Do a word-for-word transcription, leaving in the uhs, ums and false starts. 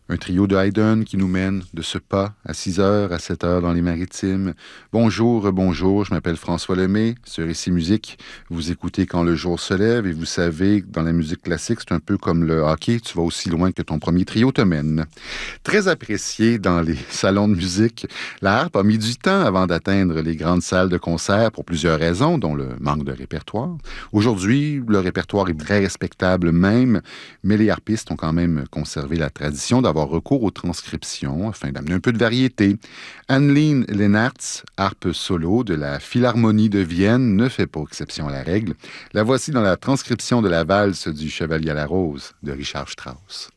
Un trio de Haydn qui nous mène de ce pas à six heures, à sept heures dans les Maritimes. Bonjour, bonjour, je m'appelle François Lemay, sur Ici Musique. Vous écoutez Quand le jour se lève et vous savez que dans la musique classique, c'est un peu comme le hockey, tu vas aussi loin que ton premier trio te mène. Très apprécié dans les salons de musique, la harpe a mis du temps avant d'atteindre les grandes salles de concert pour plusieurs raisons, dont le manque de répertoire. Aujourd'hui, le répertoire est très respectable même, mais les harpistes ont quand même conservé la tradition d'avoir recours aux transcriptions afin d'amener un peu de variété. Anneline Lennartz, harpe solo de la Philharmonie de Vienne, ne fait pas exception à la règle. La voici dans la transcription de la valse du Chevalier à la Rose de Richard Strauss.